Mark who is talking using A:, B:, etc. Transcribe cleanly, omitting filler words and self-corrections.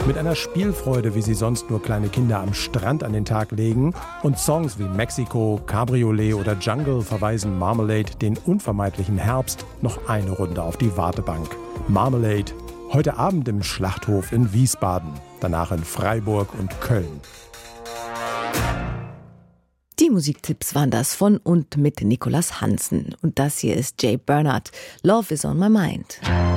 A: Mit einer Spielfreude, wie sie sonst nur kleine Kinder am Strand an den Tag legen, und Songs wie Mexico, Cabriolet oder Jungle verweisen Marmalade den unvermeidlichen Herbst noch eine Runde auf die Wartebank. Marmalade, heute Abend im Schlachthof in Wiesbaden, danach in Freiburg und Köln.
B: Die Musiktipps waren das von und mit Nicolas Hansen. Und das hier ist Jay Bernard. Love is on my mind.